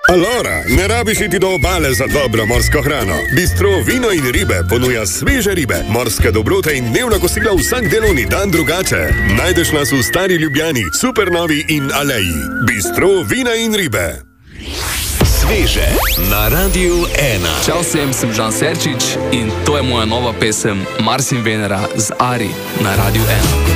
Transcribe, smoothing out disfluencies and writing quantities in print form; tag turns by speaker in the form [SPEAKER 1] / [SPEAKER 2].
[SPEAKER 1] Allora, ne rabiš iti do obale za dobro morsko hrano. Bistro Vino in ribe ponuja sveže ribe, morske dobrote in dnevna kosila vsak delovni dan drugače. Najdeš nas v Stari Ljubljani, Supernovi in Aleji. Bistro Vina in ribe.
[SPEAKER 2] Sveže na Radiu 1.
[SPEAKER 3] Čau vsem, sem Žan Serčič in to je moja nova pesem Mars in Venera z Ari na Radiu 1.